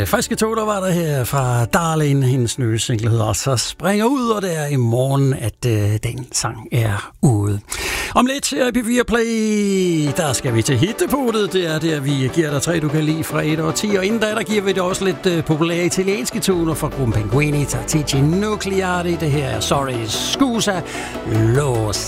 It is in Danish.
friske tog, der var der her fra Darlene. Hendes nye single hedder Så springer ud, og det er i morgen, at den sang er ude. Om lidt her i P4 Play, der skal vi til hittepunktet. Det er der, vi giver dig 3, du kan lide fra 1 og 10. Og inden da, der giver vi det også lidt populære italienske toner fra gruppen Pinguini, Tattici Nucleari. Det her er Sorry Scusa Los